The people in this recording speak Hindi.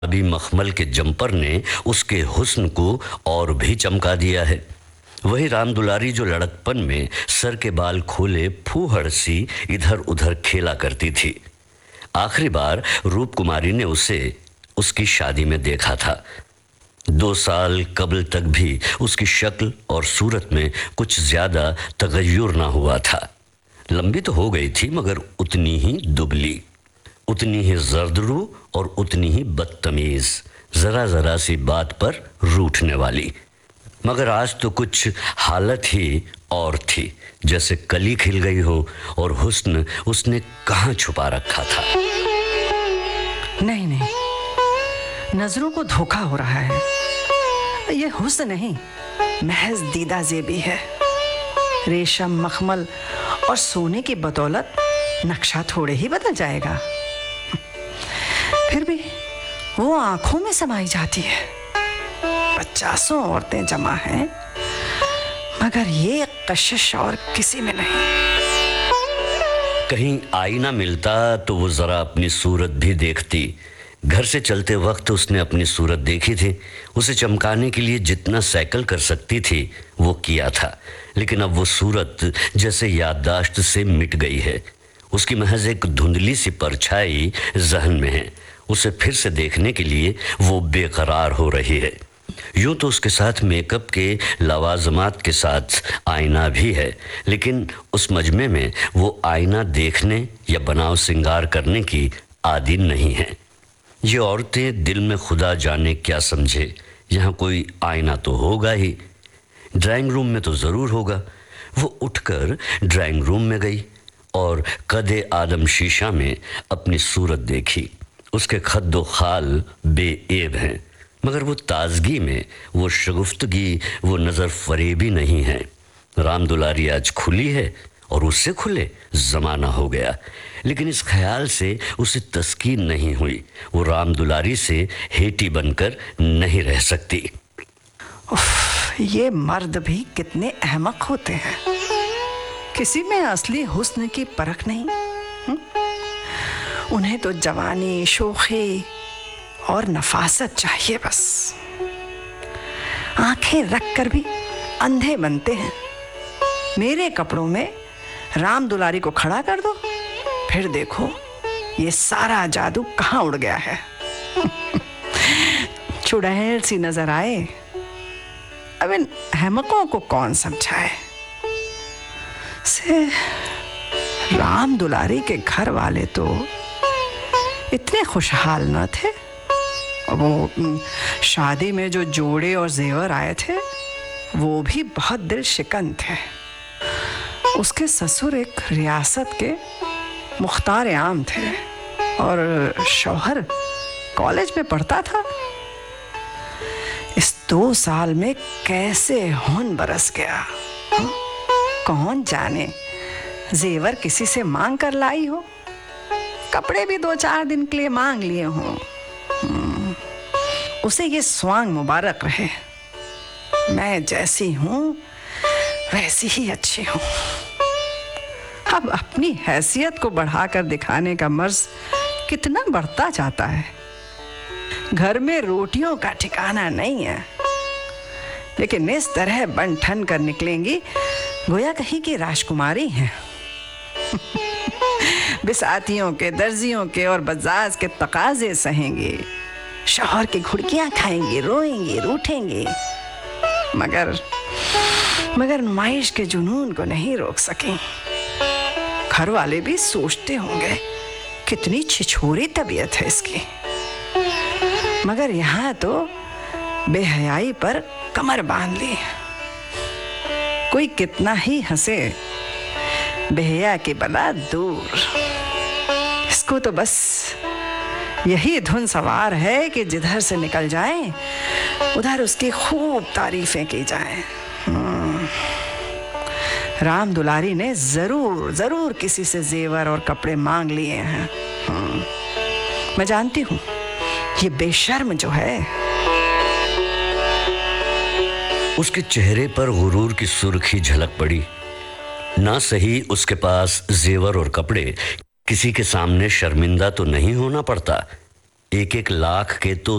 अभी मखमल के जंपर ने उसके हुस्न को और भी चमका दिया है। वही राम दुलारी जो लड़कपन में सर के बाल खोले फूहड़ सी इधर उधर खेला करती थी। आखिरी बार रूप कुमारी ने उसे उसकी शादी में देखा था। 2 साल कबल तक भी उसकी शक्ल और सूरत में कुछ ज्यादा तगय्युर ना हुआ था। लंबी तो हो गई थी मगर उतनी ही दुबली, उतनी ही जर्दरू और उतनी ही बदतमीज, जरा जरा सी बात पर रूठने वाली। मगर आज तो कुछ हालत ही और थी, जैसे कली खिल गई हो और हुस्न उसने कहाँ छुपा रखा था। नहीं नहीं, नजरों को धोखा हो रहा है। ये हुस्न नहीं, महज दीदा ज़ेबी है। रेशम, मखमल और सोने की बदौलत नक्शा थोड़े ही बदल जाएगा, फिर भी वो आंखों में समाई जाती है। 50 औरतें जमा हैं, मगर ये कशिश और किसी में नहीं। कहीं आईना मिलता तो वो जरा अपनी सूरत भी देखती। घर से चलते वक्त उसने अपनी सूरत देखी थी। उसे चमकाने के लिए जितना साइकिल कर सकती थी वो किया था, लेकिन अब वो सूरत जैसे याददाश्त से मिट गई है। उसकी महज एक धुंधली सी परछाई जहन में है। उसे फिर से देखने के लिए वो बेकरार हो रही है। यूं तो उसके साथ मेकअप के लवाजमात के साथ आईना भी है, लेकिन उस मजमे में वो आईना देखने या बनाव सिंगार करने की आदी नहीं है। ये औरतें दिल में खुदा जाने क्या समझे, यहाँ कोई आईना तो होगा ही, ड्राइंग रूम में तो ज़रूर होगा। वो उठकर ड्राइंग रूम में गई और कदे आदम शीशा में अपनी सूरत देखी। उसके खद्दो खाल बेऐब हैं, मगर वो ताजगी में, वो शगुफ्तगी, वो नज़र फरेबी नहीं है। राम दुलारी आज खुली है और उससे खुले ज़माना हो गया, लेकिन इस ख्याल से उसे तस्कीन नहीं हुई। वो राम दुलारी से हेटी बनकर नहीं रह सकती। ये मर्द भी कितने अहमक होते हैं, किसी में असली हुस्न की परख नहीं। उन्हें तो जवानी, शोखी और नफासत चाहिए बस। आंखें रखकर भी अंधे बनते हैं। मेरे कपड़ों में राम दुलारी को खड़ा कर दो, फिर देखो ये सारा जादू कहाँ उड़ गया है। चुड़ैल सी नजर आए। अब इन अहमकों को कौन समझाए। से राम दुलारी के घर वाले तो इतने खुशहाल न थे। वो शादी में जो जोड़े और जेवर आए थे वो भी बहुत दिल शिकन थे। उसके ससुर एक रियासत के मुख्तार आम थे और शौहर कॉलेज में पढ़ता था। इस 2 साल में कैसे खून बरस गया, कौन जाने। जेवर किसी से मांग कर लाई हो, कपड़े भी 2-4 दिन के लिए मांग लिए हों। उसे ये स्वांग मुबारक रहे। मैं जैसी हूं वैसी ही अच्छी हूं। अब अपनी हैसियत को बढ़ाकर दिखाने का मर्ज कितना बढ़ता जाता है। घर में रोटियों का ठिकाना नहीं है, लेकिन इस तरह बन ठन कर निकलेंगी गोया कहीं की राजकुमारी हैं। बिसातियों के, दर्जियों के और बजाज के तकाजे सहेंगे, शौहर की घुड़कियां खाएंगे, रोएंगे, रूठेंगे, मगर नुमाइश के जुनून को नहीं रोक सकें। घर वाले भी सोचते होंगे कितनी छिछोरी तबीयत है इसकी, मगर यहाँ तो बेहयाई पर कमर बांध ली। कोई कितना ही हंसे, बेहया की बला दूर। इसको तो बस यही धुन सवार है कि जिधर से निकल जाए उधर उसकी खूब तारीफें की जाएं। राम दुलारी ने जरूर किसी से जेवर और कपड़े मांग लिए हैं। मैं जानती हूँ ये बेशर्म जो है। उसके चेहरे पर गुरूर की सुर्खी झलक पड़ी। ना सही उसके पास जेवर और कपड़े, किसी के सामने शर्मिंदा तो नहीं होना पड़ता। 1-1 लाख के तो